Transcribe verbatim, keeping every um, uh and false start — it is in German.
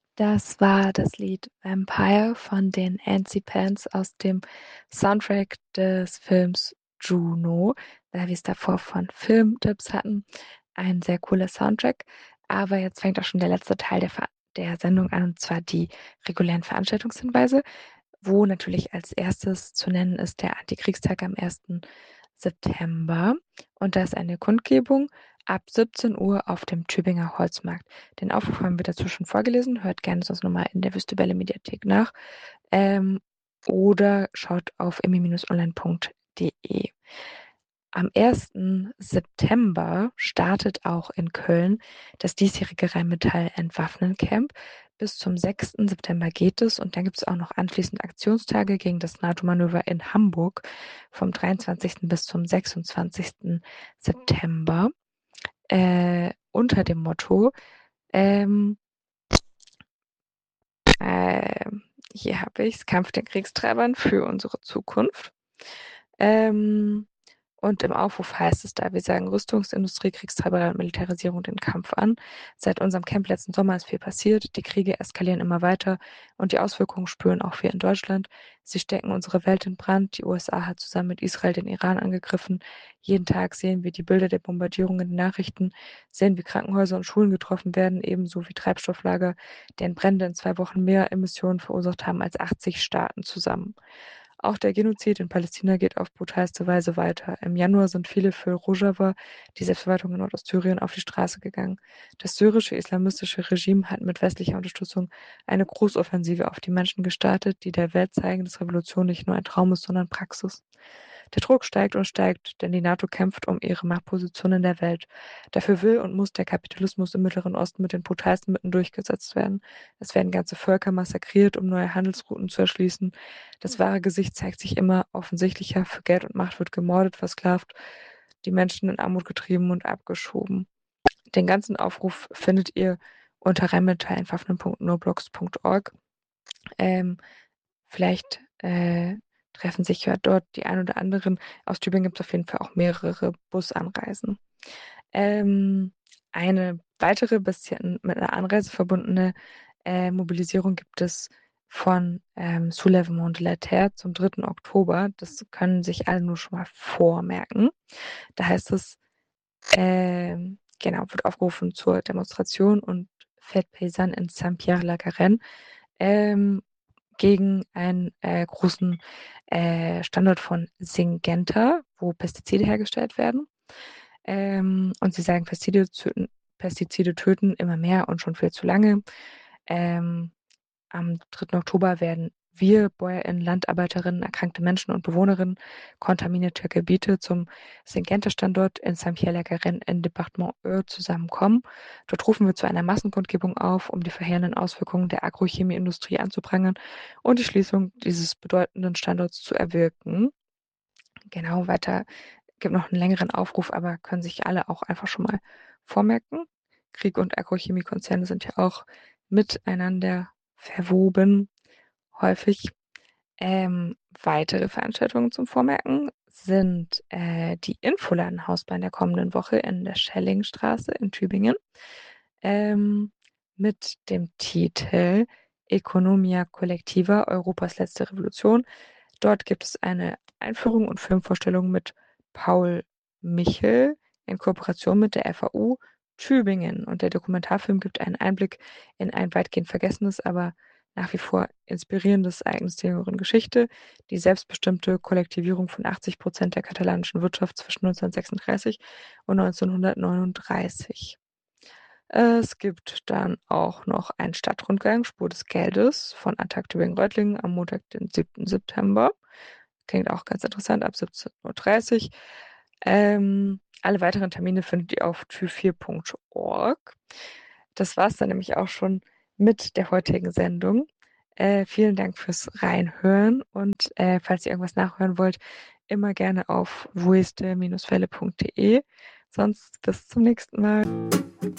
Das war das Lied Vampire von den Ancy Pants aus dem Soundtrack des Films Juno, da wir es davor von Filmtipps hatten. Ein sehr cooler Soundtrack. Aber jetzt fängt auch schon der letzte Teil der, Ver der Sendung an, und zwar die regulären Veranstaltungshinweise, wo natürlich als erstes zu nennen ist der Antikriegstag am ersten September. Und da ist eine Kundgebung ab siebzehn Uhr auf dem Tübinger Holzmarkt. Den Aufruf haben wir dazu schon vorgelesen. Hört gerne sonst nochmal in der Wüstewelle Mediathek nach. Ähm, oder schaut auf emmy online punkt de. Am ersten September startet auch in Köln das diesjährige Rheinmetall Entwaffnen Camp. Bis zum sechsten September geht es, und dann gibt es auch noch anschließend Aktionstage gegen das NATO-Manöver in Hamburg vom dreiundzwanzigsten bis zum sechsundzwanzigsten September äh, unter dem Motto, ähm, äh, hier habe ich es, Kampf den Kriegstreibern für unsere Zukunft. Ähm, und im Aufruf heißt es da, wir sagen Rüstungsindustrie, Kriegstreiberei und Militarisierung den Kampf an. Seit unserem Camp letzten Sommer ist viel passiert. Die Kriege eskalieren immer weiter und die Auswirkungen spüren auch wir in Deutschland. Sie stecken unsere Welt in Brand. Die U S A hat zusammen mit Israel den Iran angegriffen. Jeden Tag sehen wir die Bilder der Bombardierungen in den Nachrichten, sehen, wie Krankenhäuser und Schulen getroffen werden, ebenso wie Treibstofflager, deren Brände in zwei Wochen mehr Emissionen verursacht haben als achtzig Staaten zusammen. Auch der Genozid in Palästina geht auf brutalste Weise weiter. Im Januar sind viele für Rojava, die Selbstverwaltung in Nordostsyrien, auf die Straße gegangen. Das syrische islamistische Regime hat mit westlicher Unterstützung eine Großoffensive auf die Menschen gestartet, die der Welt zeigen, dass Revolution nicht nur ein Traum ist, sondern Praxis. Der Druck steigt und steigt, denn die NATO kämpft um ihre Machtposition in der Welt. Dafür will und muss der Kapitalismus im Mittleren Osten mit den brutalsten Mitteln durchgesetzt werden. Es werden ganze Völker massakriert, um neue Handelsrouten zu erschließen. Das wahre Gesicht zeigt sich immer offensichtlicher. Für Geld und Macht wird gemordet, versklavt, die Menschen in Armut getrieben und abgeschoben. Den ganzen Aufruf findet ihr unter rheinmetallentwaffnen punkt noblogs punkt org. Ähm, vielleicht äh, treffen sich ja dort die ein oder anderen. Aus Tübingen gibt es auf jeden Fall auch mehrere Busanreisen. Ähm, eine weitere, bisschen mit einer Anreise verbundene äh, Mobilisierung gibt es von ähm, Soulèvement de la Terre zum dritten Oktober. Das können sich alle nur schon mal vormerken. Da heißt es, ähm, genau, wird aufgerufen zur Demonstration und Fête Paysanne in Saint-Pierre-la-Garenne. Ähm, gegen einen äh, großen äh, Standort von Syngenta, wo Pestizide hergestellt werden. Ähm, und sie sagen, Pestizide töten, Pestizide töten immer mehr und schon viel zu lange. Ähm, am dritten Oktober werden wir, BäuerInnen, Landarbeiterinnen, erkrankte Menschen und Bewohnerinnen kontaminierter Gebiete zum Syngenta-Standort in Saint-Pierre-la-Garenne im Departement Eure zusammenkommen. Dort rufen wir zu einer Massenkundgebung auf, um die verheerenden Auswirkungen der Agrochemieindustrie anzuprangern und die Schließung dieses bedeutenden Standorts zu erwirken. Genau, weiter gibt noch einen längeren Aufruf, aber können sich alle auch einfach schon mal vormerken. Krieg und Agrochemiekonzerne sind ja auch miteinander verwoben, häufig. Ähm, weitere Veranstaltungen zum Vormerken sind äh, die Infoladen-Hausbar in der kommenden Woche in der Schellingstraße in Tübingen ähm, mit dem Titel Economia Collectiva, Europas letzte Revolution. Dort gibt es eine Einführung und Filmvorstellung mit Paul Michel in Kooperation mit der F A U Tübingen. Und der Dokumentarfilm gibt einen Einblick in ein weitgehend vergessenes, aber nach wie vor inspirierendes Ereignis der jüngeren Geschichte, die selbstbestimmte Kollektivierung von achtzig Prozent der katalanischen Wirtschaft zwischen neunzehnhundertsechsunddreißig und neunzehnhundertneununddreißig. Es gibt dann auch noch einen Stadtrundgang Spur des Geldes von Attac Tübingen-Reutlingen am Montag, den siebten September. Klingt auch ganz interessant, ab siebzehn Uhr dreißig. Ähm, alle weiteren Termine findet ihr auf tü vier punkt org. Das war es dann nämlich auch schon mit der heutigen Sendung. Äh, vielen Dank fürs Reinhören, und äh, falls ihr irgendwas nachhören wollt, immer gerne auf weste Welle punkt de. Sonst bis zum nächsten Mal.